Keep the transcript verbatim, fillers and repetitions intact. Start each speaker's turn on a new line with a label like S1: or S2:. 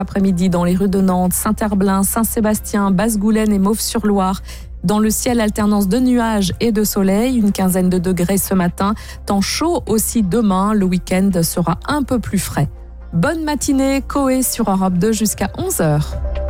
S1: Après-midi dans les rues de Nantes, Saint-Herblain, Saint-Sébastien, Basse-Goulaine et Mauves-sur-Loire. Dans le ciel, alternance de nuages et de soleil, une quinzaine de degrés ce matin. Temps chaud aussi demain, le week-end sera un peu plus frais. Bonne matinée, Coé sur Europe deux jusqu'à onze heures.